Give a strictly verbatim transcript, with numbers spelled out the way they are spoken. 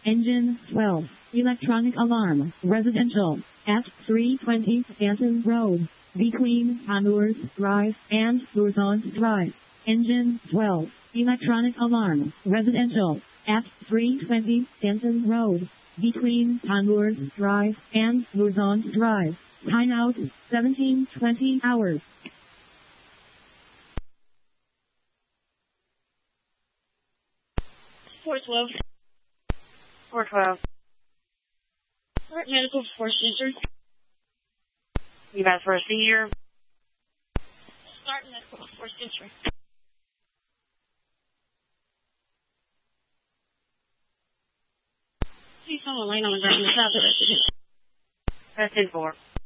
Engine twelve. Electronic alarm. Residential. At three twenty Stanton Road. Between Honduras Drive and Luzon Drive. Engine twelve. Electronic alarm. Residential. At three twenty Stanton Road. Between Honduras Drive and Luzon Drive. Timeout seventeen twenty hours. four twelve. four twelve. Start medical for seizure. You got for a seizure? Start medical for seizure. Please hold the line on the ground without the resident. Press ten four.